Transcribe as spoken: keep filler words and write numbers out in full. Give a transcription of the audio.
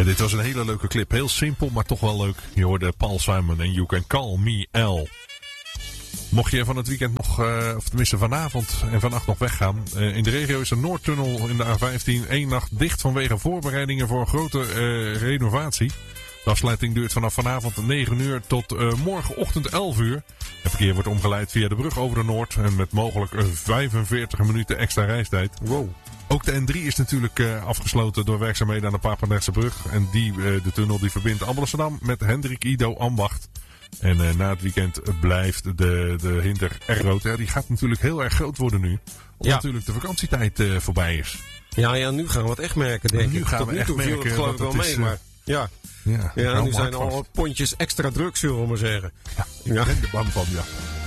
Ja, dit was een hele leuke clip. Heel simpel, maar toch wel leuk. Je hoorde Paul Simon en You Can Call Me Al. Mocht je van het weekend nog, uh, of tenminste vanavond en vannacht nog weggaan. Uh, in de regio is de Noordtunnel in de A vijftien één nacht dicht vanwege voorbereidingen voor een grote uh, renovatie. De afsluiting duurt vanaf vanavond negen uur tot uh, morgenochtend elf uur. Het verkeer wordt omgeleid via de brug over de Noord en met mogelijk uh, vijfenveertig minuten extra reistijd. Wow. Ook de N drie is natuurlijk uh, afgesloten door werkzaamheden aan de Papendrechtse brug. En die, uh, de tunnel die verbindt Amsterdam met Hendrik Ido Ambacht. En uh, na het weekend blijft de, de hinder erg groot. Ja, die gaat natuurlijk heel erg groot worden nu. Omdat ja. natuurlijk de vakantietijd uh, voorbij is. Ja, ja, nu gaan we het echt merken, denk ik. Nu gaan Tot we nu echt toe merken. viel het geloof ik wel mee, uh, maar ja. Ja, ja nu zijn al pontjes extra druk, zullen we maar zeggen. Ja, ik ja. ben er bang van, ja.